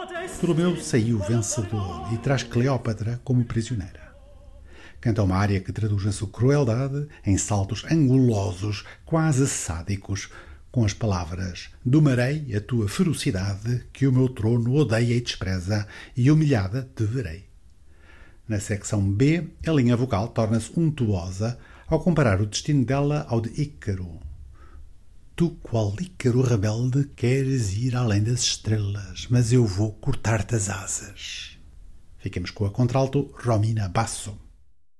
Ptolomeu saiu vencedor e traz Cleópatra como prisioneira. Canta uma área que traduz a sua crueldade em saltos angulosos, quase sádicos, com as palavras: domarei a tua ferocidade, que o meu trono odeia e despreza, e humilhada te verei. Na secção B, a linha vogal torna-se untuosa ao comparar o destino dela ao de Ícaro. Tu, qual Ícaro rebelde, queres ir além das estrelas, mas eu vou cortar-te as asas. Fiquemos com a contralto Romina Basso.